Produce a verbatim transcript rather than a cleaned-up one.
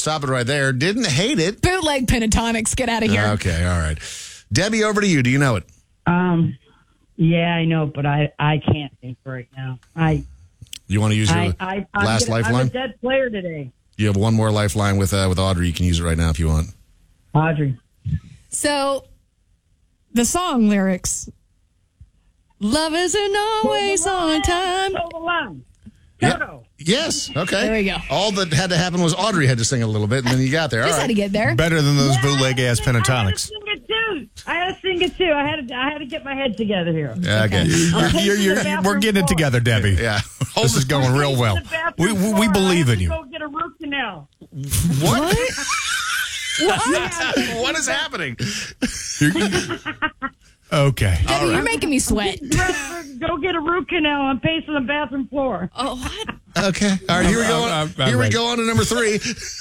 stop it right there. Didn't hate it. Bootleg Pentatonics. Get out of here. Okay, all right. Debbie, over to you. Do you know it? Um, yeah, I know, but I, I can't think right now. I You want to use your I, I, I'm last gonna, lifeline? I'm a dead player today. You have one more lifeline with uh, with Audrey. You can use it right now if you want. Audrey. So, the song lyrics. Love isn't always on time. Hold the line. Yeah. Toto. Yes. Okay. There we go. All that had to happen was Audrey had to sing a little bit, and then you got there. All Just right. had to get there. Better than those Yeah, bootleg ass I had to pentatonics. sing it too. I had to sing it too. I had to. I had to get my head together here. Yeah, okay. You're, you're, you're, we're getting it together, Debbie. Yeah. This is going real well. We, we, we believe in you. Go get a root canal. What? what? What is happening? Okay. Debbie, you're making me sweat. Go get a root canal and paste on the bathroom floor. Oh, what? Okay. All right. Here we go. I'm- On, I'm- I'm here we ready. go on to number three.